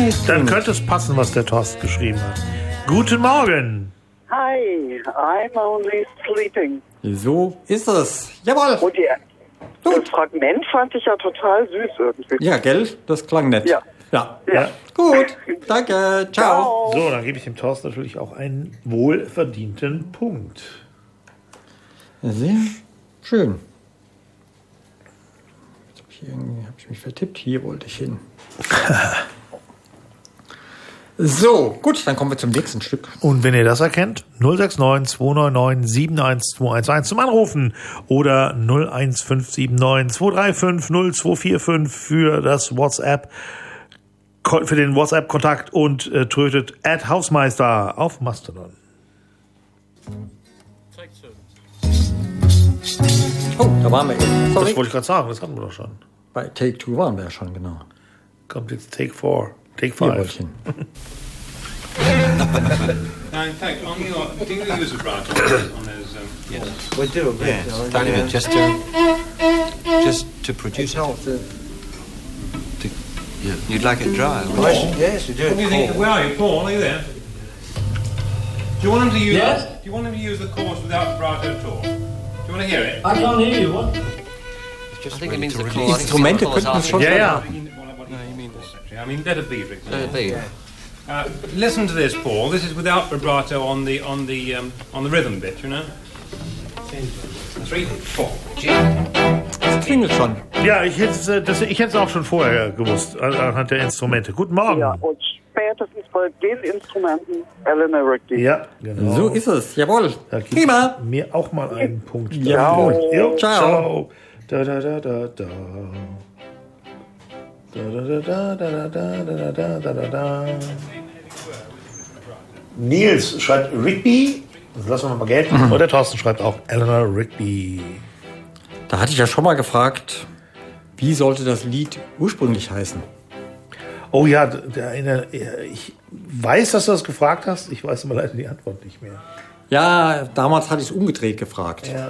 es Dann klingt. könnte es passen, was der Thorsten geschrieben hat. Guten Morgen. Hi, I'm only sleeping. So ist es. Jawohl. Und das Fragment fand ich ja total süß irgendwie. Ja, gell? Das klang nett. Ja. Ja. Ja. Gut. Danke. Ciao. So, dann gebe ich dem Thorsten natürlich auch einen wohlverdienten Punkt. Sehr schön. Jetzt habe ich mich vertippt. Hier wollte ich hin. So, gut, dann kommen wir zum nächsten Stück. Und wenn ihr das erkennt, 069 299 71211 zum Anrufen oder 01579 235 0245 für das WhatsApp, für den WhatsApp-Kontakt und trötet @Hausmeister auf Mastodon. Oh, da waren wir eben. Sorry. Das wollte ich gerade sagen, das hatten wir doch schon. Bei Take 2 waren wir ja schon, genau. Kommt jetzt Take 4, Take Hier wollte 5. ich hin. Now, in fact, on your, do you use vibrato on those? Yes, We do a bit. Yes, Tiny bit, just to produce it. Yeah. You'd like it dry. Yes, we do What do you it think? cold. Where are you, Paul? Are you there? Do you want him to use? Yes? Do you want him to use the chorus without vibrato at all? Do you want to hear it? I can't hear you. What? Just I think it ready means to the release. chord. Instrumente könnten es schon Ja, ja. What do you mean? I mean, let it be, for example. Be. Listen to this, Paul. This is without vibrato on the rhythm bit. You know. 3, 4. Das klingelt schon. Ja, ich hätte es auch schon vorher gewusst, anhand der Instrumente. Guten Morgen. Ja, und spätestens bei den Instrumenten Eleanor Rigby. Ja, genau. So ist es. Jawohl. Da gibt Prima. mir auch mal einen Punkt. Ja. Jo, Ciao. ciao. Da, da, da, da, da. Da, da, da, da, da, da, da, da, da, da. Nils schreibt Rigby. Das lassen wir mal gelten. Und der Thorsten schreibt auch Eleanor Rigby. Da hatte ich ja schon mal gefragt, wie sollte das Lied ursprünglich heißen? Oh ja, ich weiß, dass du das gefragt hast. Ich weiß aber leider die Antwort nicht mehr. Ja, damals hatte ich es umgedreht gefragt. Ja.